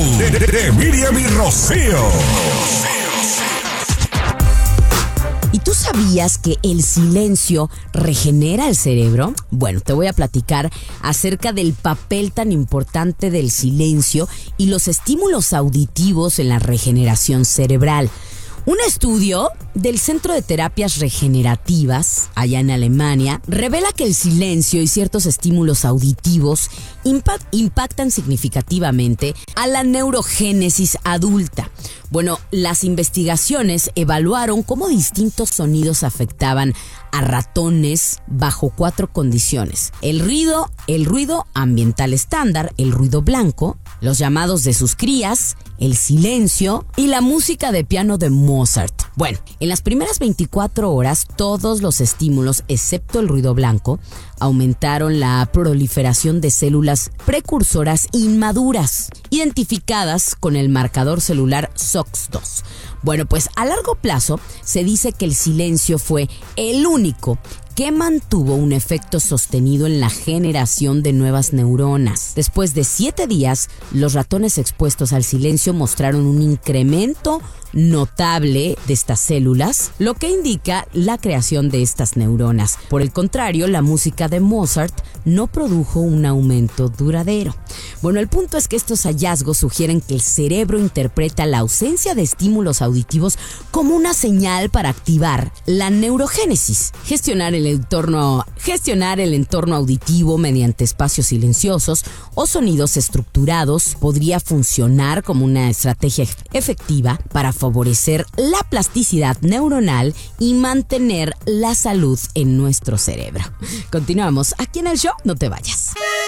de Miriam y Rocío. ¿Y tú sabías que el silencio regenera el cerebro? Bueno, te voy a platicar acerca del papel tan importante del silencio y los estímulos auditivos en la regeneración cerebral. Un estudio del Centro de Terapias Regenerativas, allá en Alemania, revela que el silencio y ciertos estímulos auditivos impactan significativamente a la neurogénesis adulta. Bueno, las investigaciones evaluaron cómo distintos sonidos afectaban a ratones bajo 4 condiciones: el ruido ambiental estándar, el ruido blanco, los llamados de sus crías, el silencio y la música de piano de Mozart. Bueno, en las primeras 24 horas, todos los estímulos, excepto el ruido blanco, aumentaron la proliferación de células precursoras inmaduras, identificadas con el marcador celular SOX2. Bueno, pues a largo plazo se dice que el silencio fue el único que mantuvo un efecto sostenido en la generación de nuevas neuronas. Después de 7 días, los ratones expuestos al silencio mostraron un incremento notable de estas células, lo que indica la creación de estas neuronas. Por el contrario, la música de Mozart no produjo un aumento duradero. Bueno, el punto es que estos hallazgos sugieren que el cerebro interpreta la ausencia de estímulos auditivos como una señal para activar la neurogénesis, gestionar el entorno auditivo mediante espacios silenciosos o sonidos estructurados. Podría funcionar como una estrategia efectiva para favorecer la plasticidad neuronal y mantener la salud en nuestro cerebro. Continuamos aquí en el show, no te vayas.